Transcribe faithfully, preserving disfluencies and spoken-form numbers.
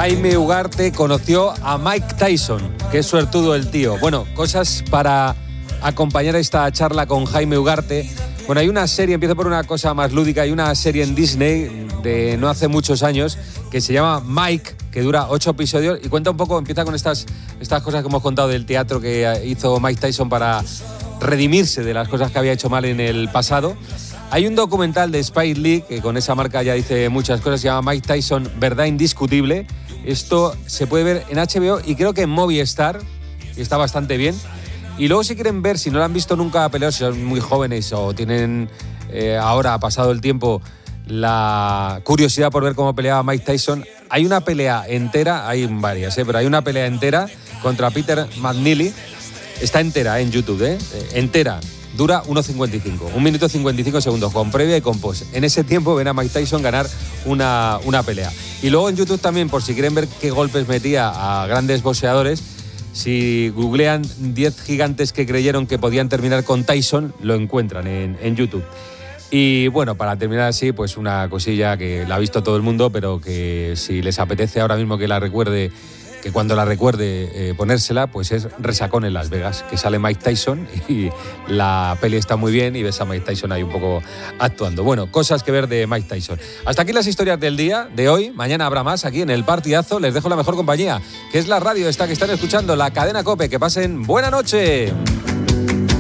Jaime Ugarte conoció a Mike Tyson. Qué suertudo el tío. Bueno, cosas para acompañar esta charla con Jaime Ugarte. Bueno, hay una serie, empiezo por una cosa más lúdica, hay una serie en Disney de no hace muchos años que se llama Mike, que dura ocho episodios y cuenta un poco, empieza con estas, estas cosas que hemos contado del teatro que hizo Mike Tyson para redimirse de las cosas que había hecho mal en el pasado. Hay un documental de Spike Lee, que con esa marca ya dice muchas cosas, se llama Mike Tyson, Verdad Indiscutible. Esto se puede ver en H B O y creo que en Movistar, y está bastante bien. Y luego si quieren ver, si no lo han visto nunca pelear, si son muy jóvenes o tienen eh, ahora, ha pasado el tiempo, la curiosidad por ver cómo peleaba Mike Tyson, hay una pelea entera, hay varias, ¿eh? pero hay una pelea entera contra Peter McNeely. Está entera ¿eh? en YouTube, ¿eh? entera. Dura uno cincuenta y cinco, un minuto cincuenta y cinco segundos, con previa y con post. En ese tiempo ven a Mike Tyson ganar una, una pelea. Y luego en YouTube también, por si quieren ver qué golpes metía a grandes boxeadores, si googlean diez gigantes que creyeron que podían terminar con Tyson, lo encuentran en, en YouTube. Y bueno, para terminar así, pues una cosilla que la ha visto todo el mundo, pero que si les apetece ahora mismo que la recuerde, que cuando la recuerde eh, ponérsela, pues es Resacón en Las Vegas, que sale Mike Tyson y la peli está muy bien y ves a Mike Tyson ahí un poco actuando. Bueno, cosas que ver de Mike Tyson. Hasta aquí las historias del día de hoy. Mañana habrá más aquí en El Partidazo. Les dejo la mejor compañía, que es la radio esta que están escuchando, la cadena COPE. Que pasen buena noche.